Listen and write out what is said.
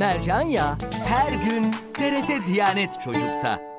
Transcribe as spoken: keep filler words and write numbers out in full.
Mercan ya her gün T R T Diyanet Çocuk'ta.